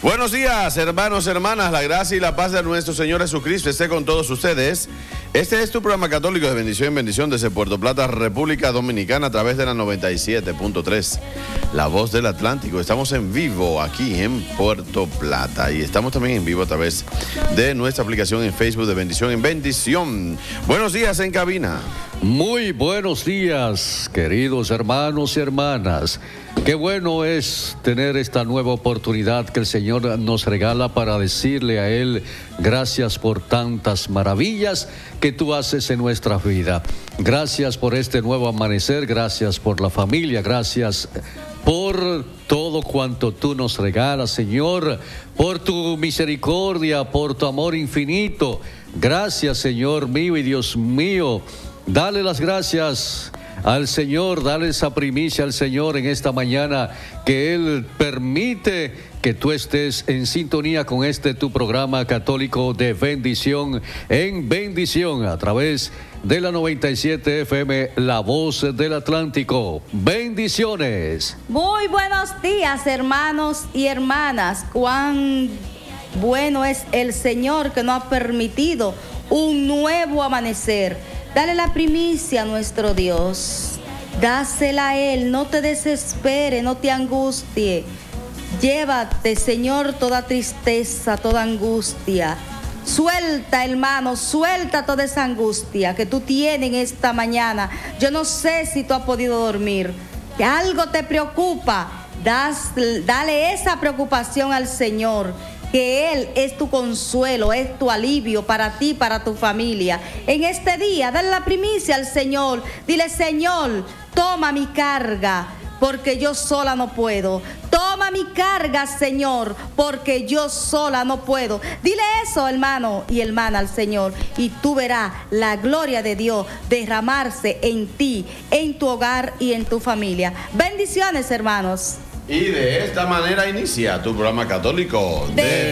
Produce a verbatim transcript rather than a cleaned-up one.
Buenos días, hermanos, hermanas. La gracia y la paz de nuestro Señor Jesucristo esté con todos ustedes. Este es tu programa católico de bendición en bendición desde Puerto Plata, República Dominicana, a través de la noventa y siete punto tres, La Voz del Atlántico. Estamos en vivo aquí en Puerto Plata y estamos también en vivo a través de nuestra aplicación en Facebook de Bendición en Bendición. Buenos días en cabina. Muy buenos días, queridos hermanos y hermanas. Qué bueno es tener esta nueva oportunidad que el Señor nos regala para decirle a Él gracias por tantas maravillas que tú haces en nuestra vida. Gracias por este nuevo amanecer, gracias por la familia, gracias por todo cuanto tú nos regalas, Señor, por tu misericordia, por tu amor infinito. Gracias, Señor mío y Dios mío. Dale las gracias al Señor, dale esa primicia al Señor en esta mañana, que Él permite que tú estés en sintonía con este tu programa católico de bendición en bendición a través de la noventa y siete F M, La Voz del Atlántico. Bendiciones. Muy buenos días, hermanos y hermanas. Cuán bueno es el Señor que nos ha permitido un nuevo amanecer. Dale la primicia a nuestro Dios. Dásela a Él, no te desespere, no te angustie. Llévate, Señor, toda tristeza, toda angustia. Suelta, hermano, suelta toda esa angustia que tú tienes en esta mañana. Yo no sé si tú has podido dormir, que algo te preocupa. Das, dale esa preocupación al Señor, que Él es tu consuelo, es tu alivio para ti, para tu familia. En este día, dale la primicia al Señor. Dile: Señor, toma mi carga, porque yo sola no puedo. Toma mi carga, Señor, porque yo sola no puedo. Dile eso, hermano y hermana, al Señor, y tú verás la gloria de Dios derramarse en ti, en tu hogar y en tu familia. Bendiciones, hermanos. Y de esta manera inicia tu programa católico de, de